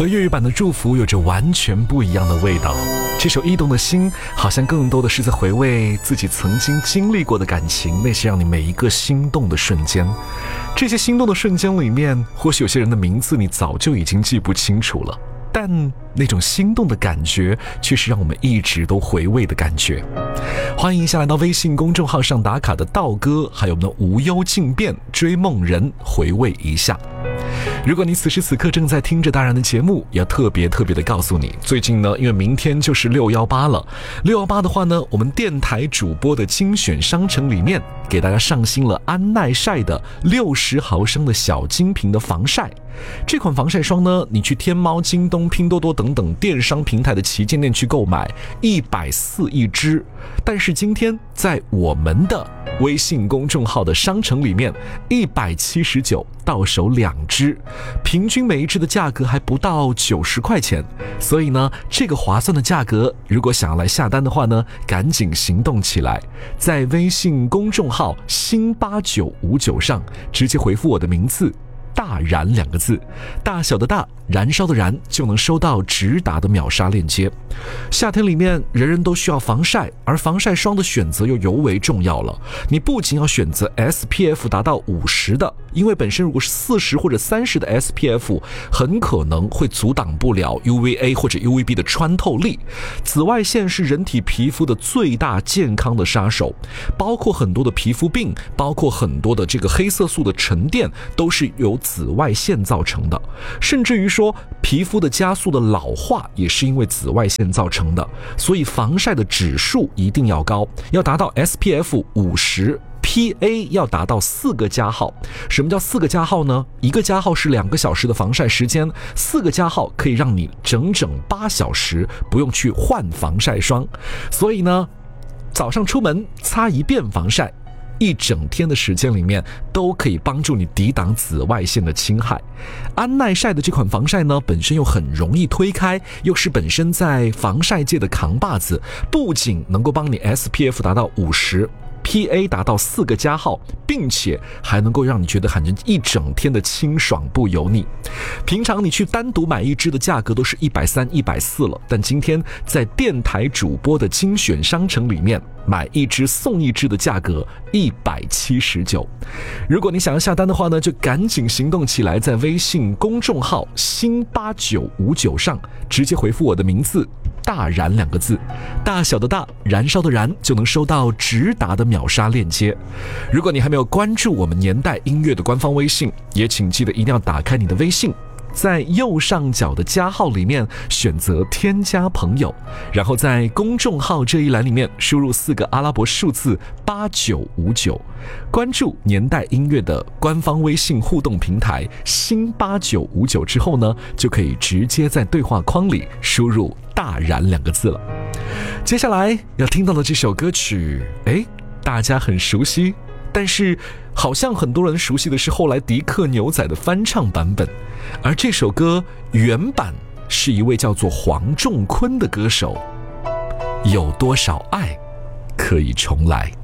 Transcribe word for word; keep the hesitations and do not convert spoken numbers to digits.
和粤语版的祝福有着完全不一样的味道。这首驿动的心好像更多的是在回味自己曾经经历过的感情，那些让你每一个心动的瞬间。这些心动的瞬间里面，或许有些人的名字你早就已经记不清楚了，但那种心动的感觉却是让我们一直都回味的感觉。欢迎一下来到微信公众号上打卡的道哥，还有我们的无忧静变追梦人，回味一下。如果你此时此刻正在听着大然的节目，要特别特别的告诉你，最近呢，因为明天就是六一八了，六一八的话呢，我们电台主播的精选商城里面给大家上新了安耐晒的六十毫升的小金瓶的防晒。这款防晒霜呢，你去天猫、京东、拼多多等等电商平台的旗舰店去购买，一百四一支。但是今天在我们的微信公众号的商城里面，一百七十九到手两支，平均每一支的价格还不到九十块钱。所以呢，这个划算的价格，如果想要来下单的话呢，赶紧行动起来，在微信公众号新八九五九上直接回复我的名字大燃两个字，大小的大，燃烧的燃，就能收到直达的秒杀链接。夏天里面人人都需要防晒，而防晒霜的选择又尤为重要了。你不仅要选择 S P F 达到五十的，因为本身如果是四十或者三十的 S P F 很可能会阻挡不了 U V A 或者 U V B 的穿透力。紫外线是人体皮肤的最大健康的杀手，包括很多的皮肤病，包括很多的这个黑色素的沉淀，都是由紫外线造成的。甚至于说皮肤的加速的老化也是因为紫外线造成的。所以防晒的指数一定要高，要达到 S P F 五十P A 要达到四个加号。什么叫四个加号呢？一个加号是两个小时的防晒时间，四个加号可以让你整整八小时不用去换防晒霜。所以呢，早上出门擦一遍防晒，一整天的时间里面都可以帮助你抵挡紫外线的侵害。安耐晒的这款防晒呢，本身又很容易推开，又是本身在防晒界的扛把子，不仅能够帮你 S P F 达到五十P A 达到四个加号，并且还能够让你觉得喊着一整天的清爽不油腻。平常你去单独买一支的价格都是一百三、一百四了，但今天在电台主播的精选商城里面，买一支送一支的价格一百七十九。如果你想要下单的话呢，就赶紧行动起来，在微信公众号新八九五九上直接回复我的名字大燃两个字，大小的大，燃烧的燃，就能收到直达的秒杀链接。如果你还没有关注我们年代音乐的官方微信，也请记得一定要打开你的微信，在右上角的加号里面选择添加朋友，然后在公众号这一栏里面输入四个阿拉伯数字八九五九，关注年代音乐的官方微信互动平台新八九五九之后呢，就可以直接在对话框里输入大燃两个字了。接下来要听到的这首歌曲，诶，大家很熟悉，但是好像很多人熟悉的是后来迪克牛仔的翻唱版本，而这首歌原版是一位叫做黄仲坤的歌手。有多少爱可以重来？